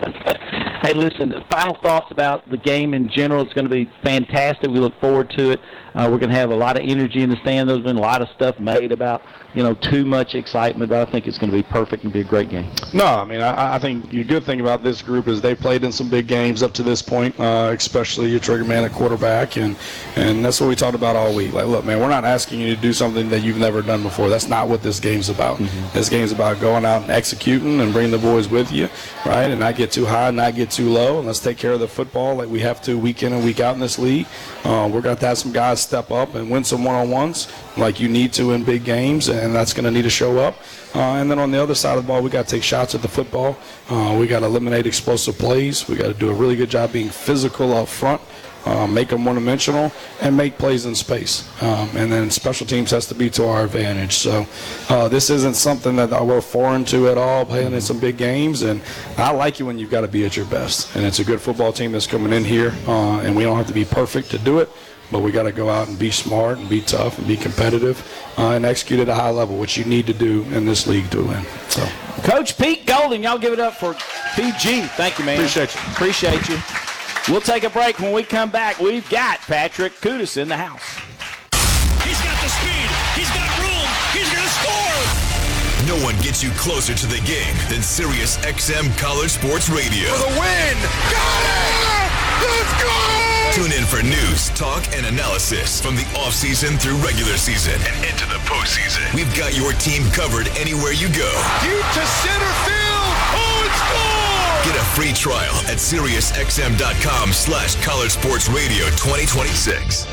Hey, listen, final thoughts about the game in general. It's going to be fantastic. We look forward to it. We're going to have a lot of energy in the stand. There's been a lot of stuff made about, too much excitement, but I think it's going to be perfect and be a great game. No, I mean, I think the good thing about this group is they played in some big games up to this point, especially your trigger man at quarterback, and that's what we talked about all week. Like, look, man, we're not asking you to do something that you've never done before. That's not what this game's about. Mm-hmm. This game's about going out and executing and bringing the boys with you, right, and not get too high, not get too low, and let's take care of the football like we have to week in and week out in this league. We're going to have some guys step up and win some one-on-ones like you need to in big games, and that's going to need to show up. And then on the other side of the ball, we got to take shots at the football. We got to eliminate explosive plays. We got to do a really good job being physical up front, make them one-dimensional, and make plays in space. And then special teams has to be to our advantage. So this isn't something that we're foreign to at all, playing in some big games. And I like it when you've got to be at your best. And it's a good football team that's coming in here, and we don't have to be perfect to do it. But we got to go out and be smart and be tough and be competitive and execute at a high level, which you need to do in this league to win. So, Coach Pete Golding, y'all give it up for PG. Thank you, man. Appreciate you. We'll take a break. When we come back, we've got Patrick Kudas in the house. He's got the speed. He's got room. He's going to score. No one gets you closer to the game than Sirius XM College Sports Radio. For the win. Got it! Let's go! Tune in for news, talk, and analysis from the offseason through regular season and into the postseason. We've got your team covered anywhere you go. Deep to center field. Oh, it's gone! Get a free trial at SiriusXM.com/College Sports Radio 2026.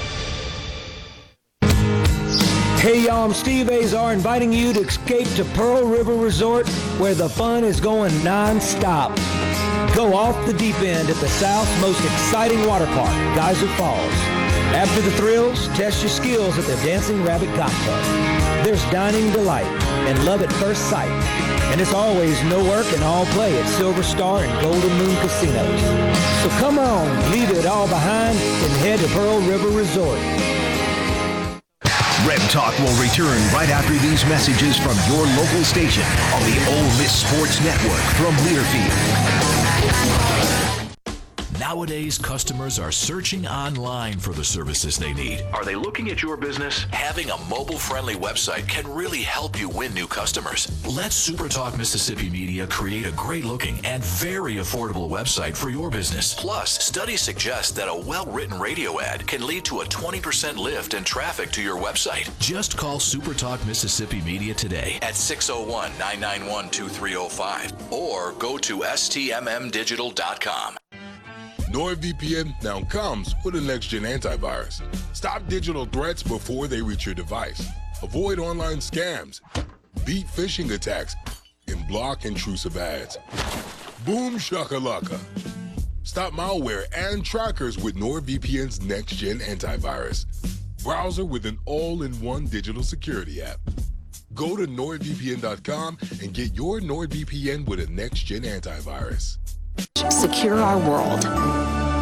Hey y'all, I'm Steve Azar inviting you to escape to Pearl River Resort where the fun is going non-stop. Go off the deep end at the South's most exciting water park, Geyser Falls. After the thrills, test your skills at the Dancing Rabbit Golf Club. There's dining delight and love at first sight. And it's always no work and all play at Silver Star and Golden Moon Casinos. So come on, leave it all behind and head to Pearl River Resort. Red Talk will return right after these messages from your local station on the Ole Miss Sports Network from Learfield. Nowadays, customers are searching online for the services they need. Are they looking at your business? Having a mobile-friendly website can really help you win new customers. Let SuperTalk Mississippi Media create a great-looking and very affordable website for your business. Plus, studies suggest that a well-written radio ad can lead to a 20% lift in traffic to your website. Just call SuperTalk Mississippi Media today at 601-991-2305 or go to stmmdigital.com. NordVPN now comes with a next-gen antivirus. Stop digital threats before they reach your device. Avoid online scams, beat phishing attacks, and block intrusive ads. Boom shakalaka. Stop malware and trackers with NordVPN's next-gen antivirus. Browser with an all-in-one digital security app. Go to NordVPN.com and get your NordVPN with a next-gen antivirus. Secure our world.